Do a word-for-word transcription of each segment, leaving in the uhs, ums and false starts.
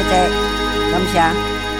谢，感谢。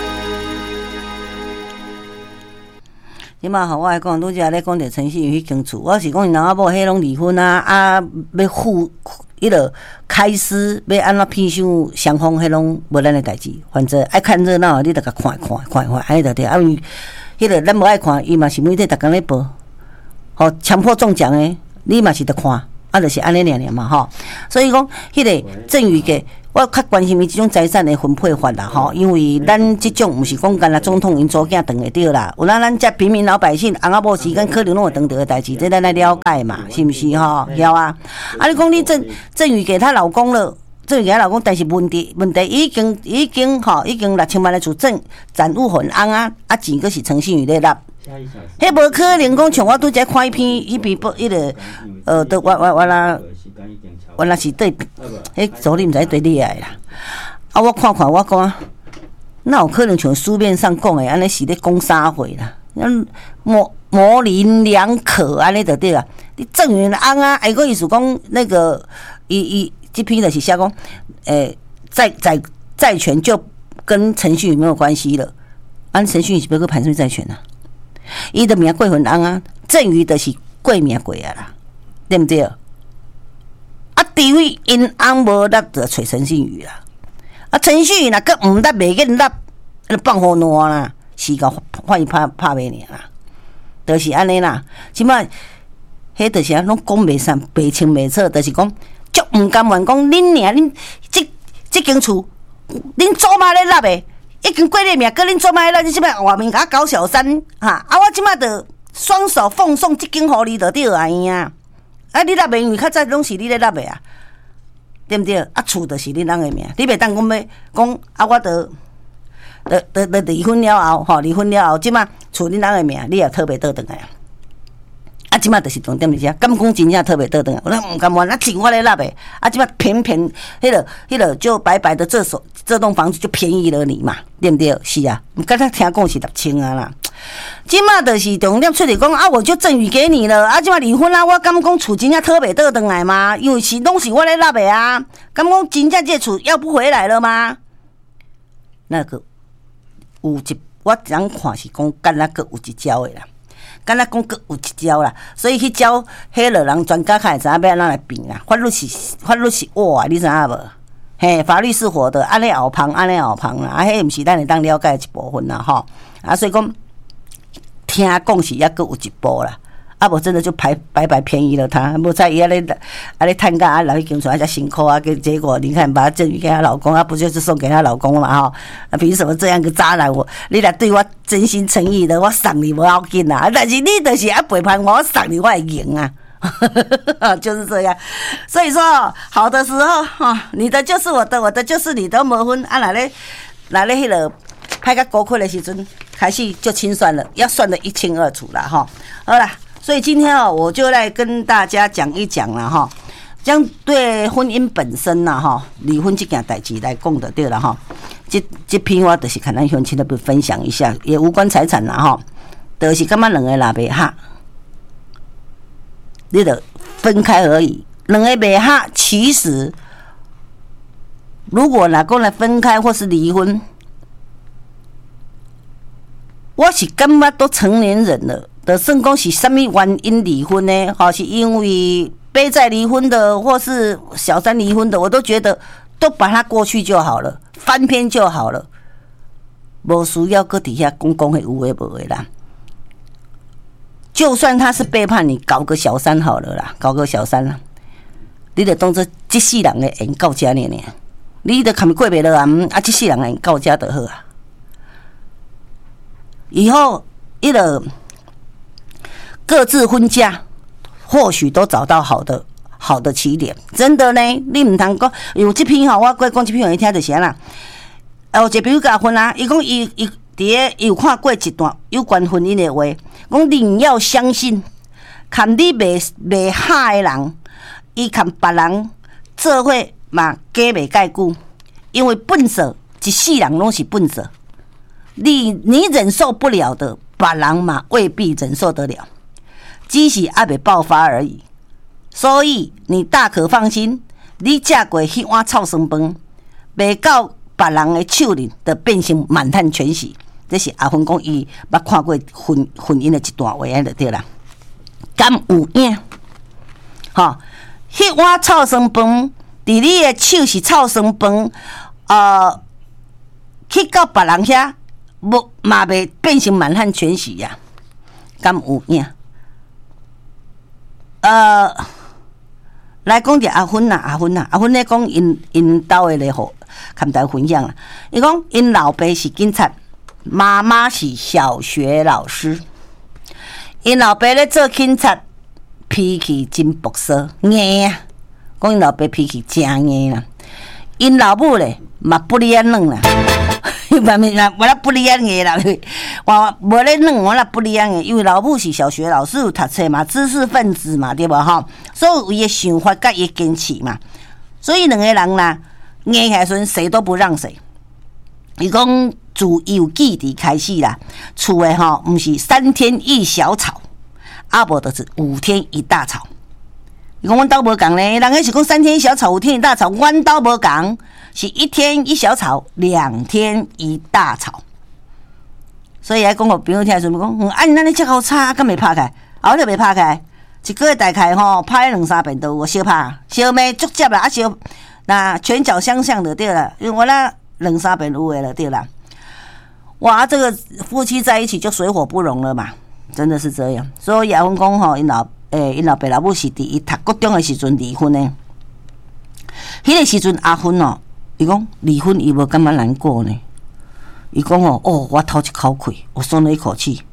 即马吼，我来讲，拄则咧讲着陈信宇迄间厝，我是讲因老阿某迄拢离婚啊，啊要付迄落开支，要安怎偏向双方迄拢无咱诶代志，反正爱看热闹，你着甲看看看看，安尼着对。啊，因迄落咱无爱看，伊嘛是每天逐工咧报，吼强迫中奖诶，你嘛是着看，啊，就是安尼尔尔嘛吼。所以讲，迄个赠与嘅。我较关心伊即种财产的分配法啦，吼，因为咱即种毋是讲干那总统因祖囝长会着啦，有咱咱遮平民老百姓，翁仔某时间可能拢会长着的代志，这咱来了解嘛，是毋是吼？晓啊？啊，你讲你赠赠与给她老公了，赠与给她老公，但是问题问题已经已经吼，已经六千万的厝赠暂误还翁啊，啊钱佫是诚信于咧纳。迄无可能讲像我拄则看一篇一篇报迄个，呃，都我我我啦。原来是对，迄助理毋知对厉害啦。啊，我看看，我讲，那有可能像书面上讲的，安尼是咧讲啥货啦？模模棱两可，安尼就对啦。你赠与翁啊，还个意思讲那个，伊伊这篇就是写讲，诶、欸，债债债权就跟程序没有关系了。按程序是不要去盘算债权啊？伊的名过份翁啊，赠与就是过名过啊啦，对不对？啊，除非因翁无纳，就找陈信宇啦。啊，陈信宇若佫毋纳，袂瘾纳，就放互烂啦，时间换伊拍拍袂尔啦，就是安尼啦。即摆，迄就是啊，拢讲袂散，白清袂错，就是讲，足毋甘愿讲恁娘，恁即即间厝，恁祖妈咧纳诶，已经过咧名，搁恁祖妈咧纳，你即摆外面甲搞小三哈，啊，我即摆着双手奉送即间互你就对啊伊啊。啊！你纳名，因为较早拢是你咧纳的啊，对不对？啊，厝就是你人的名，你袂当讲要讲啊，我得得得得离婚了后，吼，离婚了后，即马厝你人的名，你也特别倒转来啊。啊，即马就是重点是啥？敢讲真正特别倒转来？我讲毋甘愿，啊，钱我咧纳的，啊，即马偏偏迄个迄个就白白的这所这栋房子就便宜了你嘛，对不对？是啊，刚才听讲是六千啊啦。即马就是重点出嚟讲啊，我就赠与给你了啊！即马离婚啊，我敢讲厝真正特别倒转来吗？因为是拢是我咧纳的啊，敢讲真正这厝要不回来了吗？那个有一我怎看是讲，敢若佫有一招的啦，敢若讲佫有一招啦，所以去招迄落人专家才会知影要安怎来辩啦。法律是法律是活啊，你知影无？嘿，法律是活的，安尼后旁，安尼后旁啦，啊，迄毋是咱会当了解一部分啦，吼啊，所以讲。听讲是也佫有一步啦，啊无真的就白白白便宜了他，无在伊安尼安尼趁甲啊来去经传啊遮辛苦啊，结果你看把赠与给她老公，啊不就是送给她老公嘛哈？啊凭什么这样个渣男我？你若对我真心诚意的，我送你无要紧啊，但是你就是啊背叛我，我送你我会赢啊，就是这样。所以说好的时候哈，你的就是我的，我的就是你的，无分啊哪咧哪咧迄个。拍个高亏的时阵，开始就清算了，要算得一清二楚了哈。好啦，所以今天哦，我就来跟大家讲一讲了哈。这样对婚姻本身呐哈，离婚这件代志来讲的对了哈。这这篇我就是看咱乡亲那边分享一下，也无关财产啦哈。就是感觉两个人袂合，你得分开而已。两个袂合，其实如果哪个来分开或是离婚。我是感觉都成年人了，的算讲是什么原因离婚呢？哈，是因为背债离婚的，或是小三离婚的，我都觉得都把它过去就好了，翻篇就好了，无需要搁底下讲讲的有诶无诶啦。就算他是背叛你，搞个小三好了啦，搞个小三啦，你得当作这世人的缘到遮尔尔，你得看过袂落啊？啊，这世人的缘到遮就好啊。以后一个各自婚嫁，或许都找到好的好的起点。真的呢，你唔通讲有这篇吼，我过讲这篇互你听就是安啦。有一个朋友结婚啊，伊讲伊伊伫个有看过一段有关婚姻的话，讲你要相信，看你袂袂合的人，伊看别人做伙嘛假袂介久，因为笨手一世人拢是笨手。你你忍受不了的，别人嘛未必忍受得了，只是还没爆发而已。所以你大可放心，你食过迄碗臭酸饭，袂到别别人的手里，就变成满汉全席。这是阿芬讲伊捌看过婚婚姻的一段话安就对啦。敢有影？吼，迄碗臭酸饭，伫你的手是臭酸饭，呃，去到别人遐，无嘛袂变成满汉全席呀？敢有影？呃，来讲着阿芬啦，阿芬啦，阿芬咧讲因因兜的咧吼，跟大家分享啦。伊讲因老爸是警察，妈妈是小学老师。因老爸咧做警察，脾气真暴躁，硬啊！讲因老爸脾气真硬啦。因老母咧嘛不离安软啦，嘛咪啦，我啦不离安硬啦。我无咧软，我啦不离安硬，因为老母是小学老师，有读册嘛，知识分子嘛，对无吼？所以有伊的想法甲伊坚持嘛。所以两个人啦，硬起来时谁都不让谁。伊讲自伊有记忆开始啦，厝诶吼，毋是三天一小吵，啊无就是五天一大吵。伊讲阮兜无共咧，人家是讲三天一小吵，五天一大吵，阮兜无共，是一天一小吵，两天一大吵。所以还讲互朋友听时，讲，嗯，啊，咱咧遮好吵，敢袂拍开？后头袂拍开，一个月大概吼拍两三遍都有小拍，小妹足接啦，啊小那拳脚相向的对了，因为我那两三遍有诶了对啦。哇，这个夫妻在一起就水火不容了嘛，真的是这样。所以阿芬讲吼，因老诶，因老爸老母是伫伊读高中诶时阵离婚诶。迄个时阵阿芬哦，伊讲离婚伊无感觉难过呢。伊讲哦，哦，我透一口气，我松了一口气，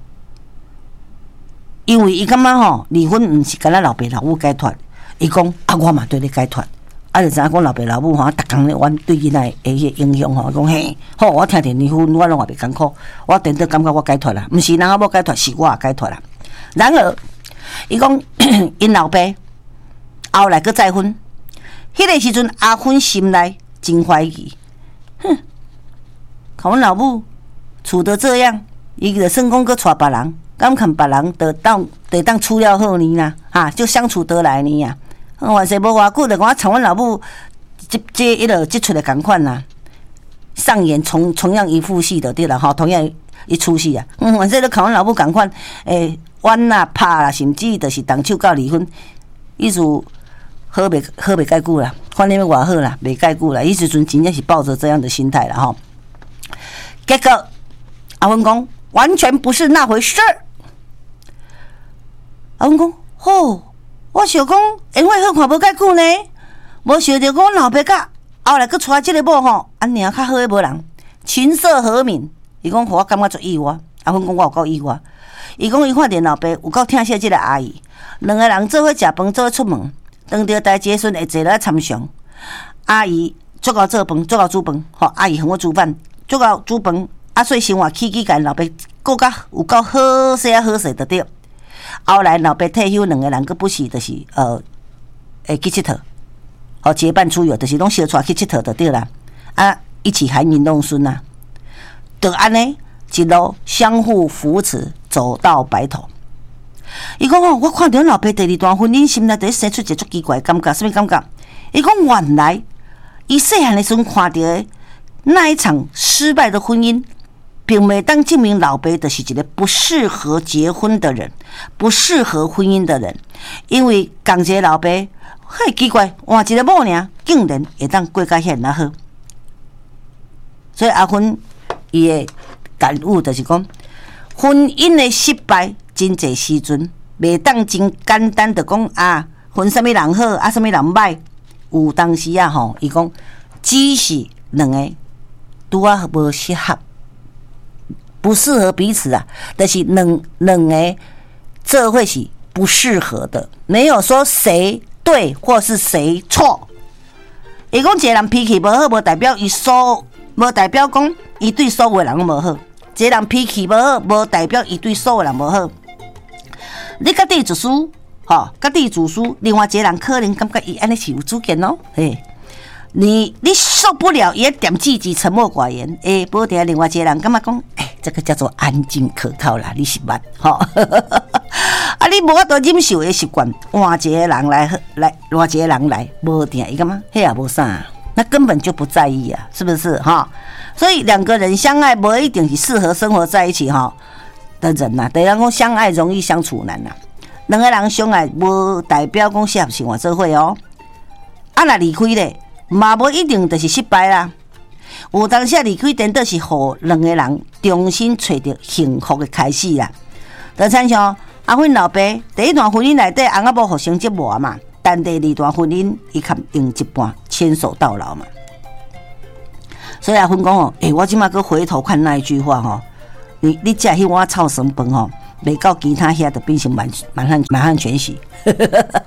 因为伊感觉吼，离婚毋是干咱老爸老母解脱，伊讲啊，我嘛对你解脱。啊，就知影讲老爸老母吼，逐工咧阮对囡仔诶迄个影响吼，讲嘿，好，我听着离婚，我拢也袂艰苦，我真正感觉我解脱啦，毋是人阿某解脱，是我也解脱啦。然而，伊讲因老爸后来佫再婚，迄个时阵阿芬心内真怀疑，哼，看阮老母处得这样，伊就算讲佫娶别人，敢看别人得当得当处了好呢啦，哈，就相处得来呢呀。原是无偌久，就讲我从阮老母即即一落即出的共款啦，上演同同样一副戏的对啦，吼，同样一出戏啊。嗯，原说咧看阮老母共款，诶，冤啦、拍啦，甚至就是动手到离婚，意思好袂好袂介久啦，反正要偌好啦，袂介久啦。伊时阵真正是抱着这样的心态啦，吼。结果阿芬讲完全不是那回事。阿芬讲，吼。我想讲，因为好看无介久呢，无想着讲老爸甲后来佫娶即个某吼，安尼啊较好诶无人，琴瑟和鸣。伊讲，互我感觉足意外。阿芬讲我有够意外。伊讲伊看见老爸有够疼惜即个阿姨，两个人做伙食饭，做伙出门，当着代志时阵会坐落来参详。阿姨足够做饭，足够煮饭，吼，阿姨很会煮饭，足够煮饭，啊，所以生活起起甲老爸过甲有够好势啊好势就对。后来老爸退休，两个人佫不时就是呃，会去佚佗，吼结伴出游，就是拢小带去佚佗就对啦。啊，一起含饴弄孙啊，就安尼一路相互扶持，走到白头。伊讲哦，我看到老爸第二段婚姻，心内底生出一个足奇怪的感觉，什么感觉？伊讲原来伊细汉的时阵看到的那一场失败的婚姻。并没当证明老爸就是一个不适合结婚的人，不适合婚姻的人，因为共一个老爸，很奇怪，换一个某尔，竟然会当过甲遐尔好。所以阿芬伊的感悟就是讲，婚姻的失败真侪时阵，袂当真简单的讲啊，分什么人好，啊什么人歹。有当时啊吼，伊讲只是两个拄啊无适合。不适合彼此啊，但是两两个这会是不适合的，没有说谁对或是谁错。伊讲一个人脾气无好，无代表伊所，无代表讲伊对所有人拢无好。一个人脾气无好，无代表伊对所有人无好。你家己自私，吼，家己自私，另外一个人可能感觉伊安尼是有主见哦，嘿。你你受不了也点积极沉默寡言，诶、欸，不定另外一个人感觉讲，诶、欸，这个叫做安静可靠啦，你是捌吼？啊，你无法度忍受的习惯，换一个人来来，换一个人来，无定伊感觉迄也无啥， 那根本就不在意啊，是不是哈？所以两个人相爱不一定是适合生活在一起哈的人呐、啊。第人讲相爱容易相处难呐、啊，两个人相爱无代表讲适合生活做伙哦。啊，若离开咧，嘛无一定就是失败啦。有当时离开，真的是互两个人重新找到幸福的开始啦。就亲像阿芬老爸第一段婚姻内底，翁仔某互成绩无嘛，但第二段婚姻伊较用一半牵手到老嘛。所以阿芬讲哦，诶、欸，我即马搁回头看那一句话吼，你你食迄碗臭笋饭吼，袂到其他遐就变成满满汉满汉全席。